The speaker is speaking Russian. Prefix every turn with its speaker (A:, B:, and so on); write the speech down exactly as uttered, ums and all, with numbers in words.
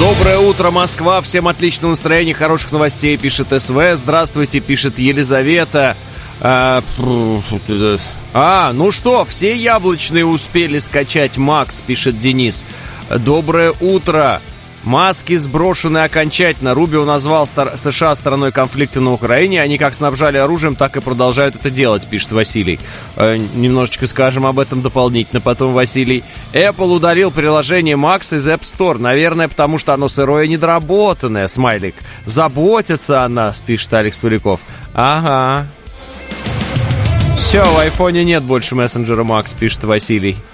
A: Доброе утро, Москва. Всем отличного настроения, хороших новостей, пишет СВ. Здравствуйте, пишет Елизавета. А, а, ну что, все яблочные успели скачать, Макс, пишет Денис. Доброе утро. Маски сброшены окончательно. Рубио назвал стар- США стороной конфликта на Украине. Они как снабжали оружием, так и продолжают это делать, пишет Василий. Э, немножечко скажем об этом дополнительно потом, Василий. Apple удалил приложение Max из App Store. Наверное, потому что оно сырое и недоработанное, смайлик. Заботится о нас, пишет Алекс Поляков. Ага. Все, в айфоне нет больше мессенджера Max, пишет Василий.